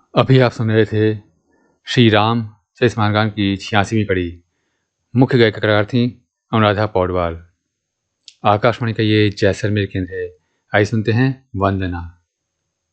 अभी आप सुन रहे थे श्री राम चरितमानकांड की 86वीं कड़ी। मुख्य गायिका थीं अनुराधा पौडवाल। आकाशवाणी का ये जैसलमेर केंद्र है। आइए सुनते हैं वंदना।